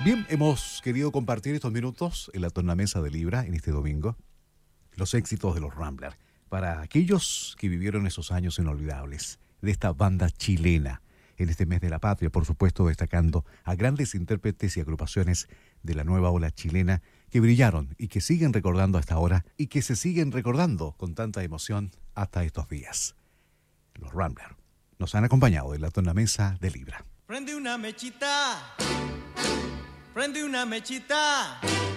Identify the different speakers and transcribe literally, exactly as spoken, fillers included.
Speaker 1: Bien, hemos querido compartir estos minutos en la tornamesa de Libra en este domingo, los éxitos de los Ramblers, para aquellos que vivieron esos años inolvidables de esta banda chilena. En este mes de la patria, por supuesto, destacando a grandes intérpretes y agrupaciones de la nueva ola chilena que brillaron y que siguen recordando hasta ahora y que se siguen recordando con tanta emoción hasta estos días. Los Ramblers nos han acompañado en la tornamesa de Libra.
Speaker 2: Prende una mechita, prende una mechita.